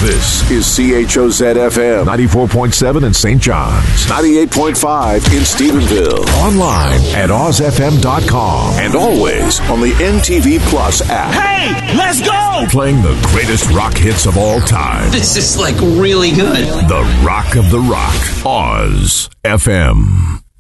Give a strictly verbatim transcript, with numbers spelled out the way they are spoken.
This is C H O Z F M ninety-four point seven in Saint John's, ninety-eight point five in Stephenville. Online at oz f m dot com and always on the N T V Plus app. Hey, let's go! Playing the greatest rock hits of all time. This is like really good. The Rock of the Rock. Oz F M.